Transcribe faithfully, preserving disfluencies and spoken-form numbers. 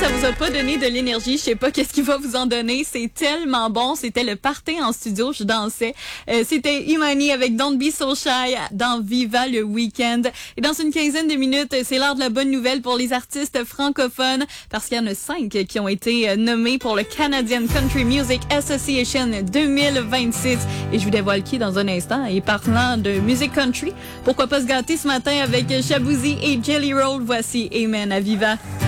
ça vous a pas donné de l'énergie, je sais pas qu'est-ce qui va vous en donner. C'est tellement bon. C'était le party en studio, je dansais. Euh, c'était Imani avec Don't Be So Shy dans Viva le Weekend. Et dans une quinzaine de minutes, c'est l'heure de la bonne nouvelle pour les artistes francophones parce qu'il y en a cinq qui ont été nommés pour le Canadian Country Music Association deux mille vingt-six. Et je vous dévoile qui dans un instant. Et parlant de musique country, pourquoi pas se gâter ce matin avec Shaboozey et Jelly Roll. Voici Amen à Viva.